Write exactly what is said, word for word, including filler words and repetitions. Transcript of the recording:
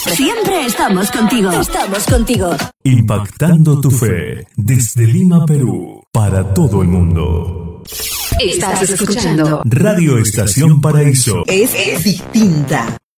Siempre. Siempre estamos contigo. Estamos contigo. Impactando tu fe desde Lima, Perú, para todo el mundo. Estás escuchando Radio Estación Paraíso. Es, es distinta.